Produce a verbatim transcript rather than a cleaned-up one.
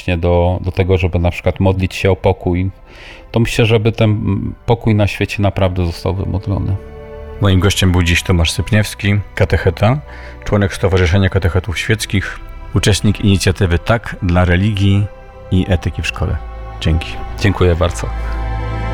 właśnie do, do tego, żeby na przykład modlić się o pokój, to myślę, żeby ten pokój na świecie naprawdę został wymodlony. Moim gościem był dziś Tomasz Sypniewski, katecheta, członek Stowarzyszenia Katechetów Świeckich, uczestnik inicjatywy Tak dla religii i etyki w szkole. Dzięki. Dziękuję bardzo.